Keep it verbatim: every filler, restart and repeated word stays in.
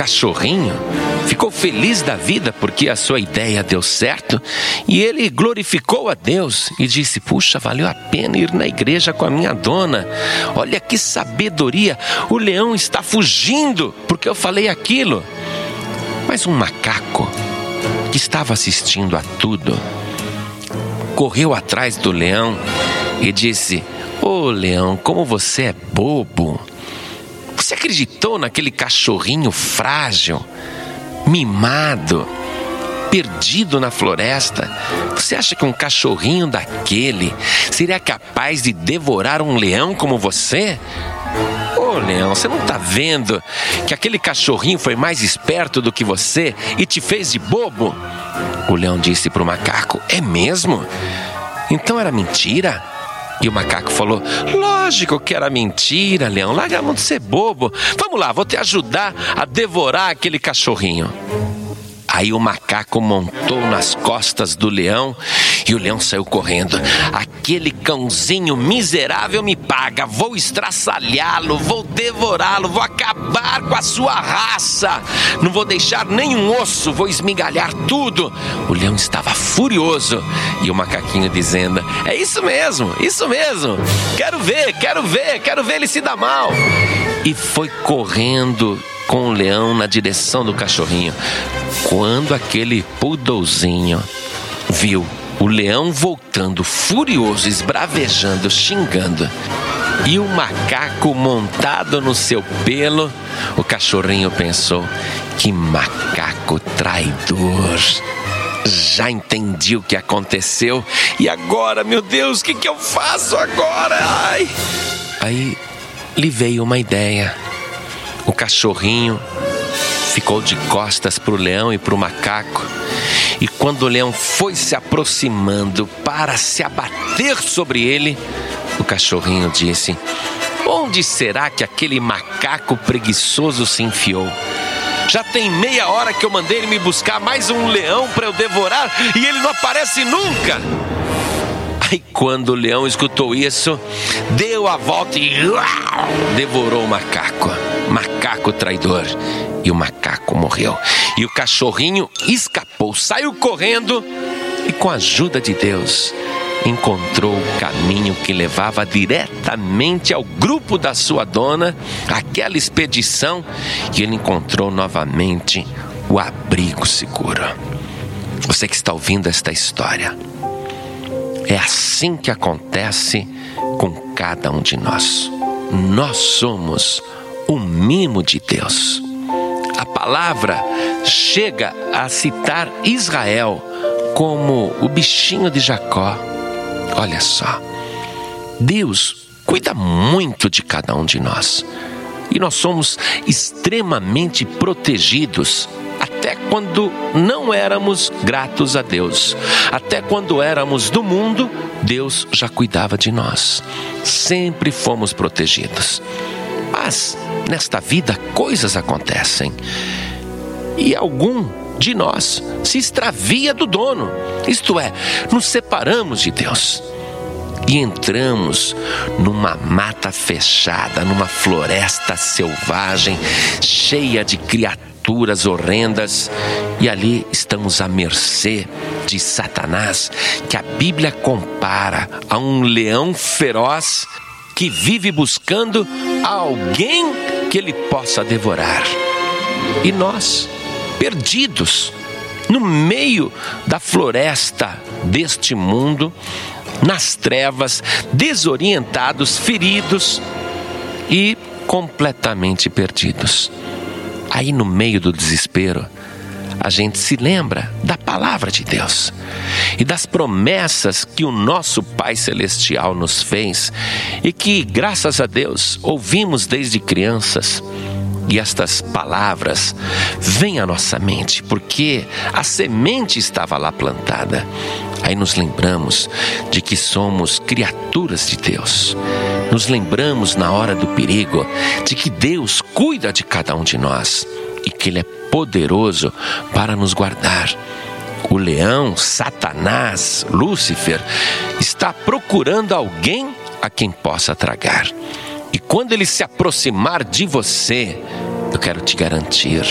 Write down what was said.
cachorrinho ficou feliz da vida porque a sua ideia deu certo e ele glorificou a Deus e disse: puxa, valeu a pena ir na igreja com a minha dona. Olha que sabedoria, o leão está fugindo porque eu falei aquilo. Mas um macaco que estava assistindo a tudo correu atrás do leão e disse: ô leão, como você é bobo. Você acreditou naquele cachorrinho frágil, mimado, perdido na floresta? Você acha que um cachorrinho daquele seria capaz de devorar um leão como você? Ô leão, você não está vendo que aquele cachorrinho foi mais esperto do que você e te fez de bobo? O leão disse para o macaco: é mesmo? Então era mentira? E o macaco falou: lógico que era mentira, leão. Larga a mão de ser bobo. Vamos lá, vou te ajudar a devorar aquele cachorrinho. Aí o macaco montou nas costas do leão e o leão saiu correndo. Aquele cãozinho miserável me paga. Vou estraçalhá-lo, vou devorá-lo, vou acabar com a sua raça. Não vou deixar nenhum osso, vou esmigalhar tudo. O leão estava furioso e o macaquinho dizendo: é isso mesmo, isso mesmo. Quero ver, quero ver, quero ver ele se dar mal. E foi correndo com o leão na direção do cachorrinho. Quando aquele poodlezinho viu o leão voltando furioso, esbravejando, xingando, e o macaco montado no seu pelo, o cachorrinho pensou: que macaco traidor. Já entendi o que aconteceu. E agora, meu Deus, o que, que eu faço agora? Ai. Aí lhe veio uma ideia. O cachorrinho ficou de costas para o leão e para o macaco. E quando o leão foi se aproximando para se abater sobre ele, o cachorrinho disse: onde será que aquele macaco preguiçoso se enfiou? Já tem meia hora que eu mandei ele me buscar mais um leão para eu devorar e ele não aparece nunca. Aí quando o leão escutou isso, deu a volta e uau, devorou o macaco. Macaco traidor. E o macaco morreu. E o cachorrinho escapou, saiu correndo e, com a ajuda de Deus, encontrou o caminho que levava diretamente ao grupo da sua dona, aquela expedição, e ele encontrou novamente o abrigo seguro. Você que está ouvindo esta história, é assim que acontece com cada um de nós. Nós somos o mimo de Deus. A palavra chega a citar Israel como o bichinho de Jacó. Olha só, Deus cuida muito de cada um de nós. E nós somos extremamente protegidos, até quando não éramos gratos a Deus. Até quando éramos do mundo, Deus já cuidava de nós. Sempre fomos protegidos. Mas nesta vida coisas acontecem e algum de nós se extravia do dono, isto é, nos separamos de Deus e entramos numa mata fechada, numa floresta selvagem, cheia de criaturas horrendas, e ali estamos à mercê de Satanás, que a Bíblia compara a um leão feroz que vive buscando alguém que ele possa devorar. E nós, perdidos no meio da floresta deste mundo, nas trevas, desorientados, feridos e completamente perdidos. Aí, no meio do desespero, a gente se lembra da palavra de Deus e das promessas que o nosso Pai Celestial nos fez e que, graças a Deus, ouvimos desde crianças. E estas palavras vêm à nossa mente porque a semente estava lá plantada. Aí nos lembramos de que somos criaturas de Deus. Nos lembramos na hora do perigo de que Deus cuida de cada um de nós e que Ele é poderoso para nos guardar. O leão, Satanás, Lúcifer, está procurando alguém a quem possa tragar. E quando ele se aproximar de você, eu quero te garantir,